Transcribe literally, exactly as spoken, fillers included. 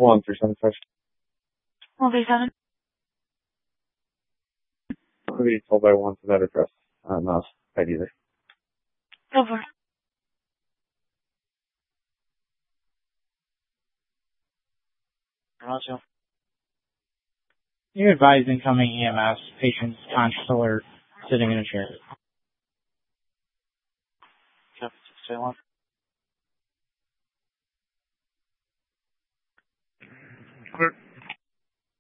One through seven five. One through seven. I'll be told by one for that address. Uh, not right either. Go for it. Roger. You advise incoming E M S, patient's conscious alert, sitting in a chair. Jeff, six two one.